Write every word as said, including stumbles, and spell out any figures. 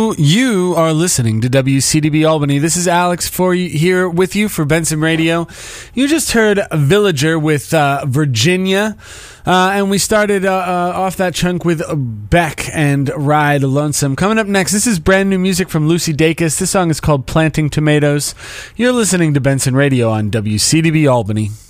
You you are listening to W C D B Albany. This is Alex for you, here with you for Benson Radio. You just heard Villager with uh, Virginia, uh, and we started uh, uh, off that chunk with Beck and Ride Lonesome. Coming up next, this is brand new music from Lucy Dacus. This song is called Planting Tomatoes. You're listening to Benson Radio on W C D B Albany.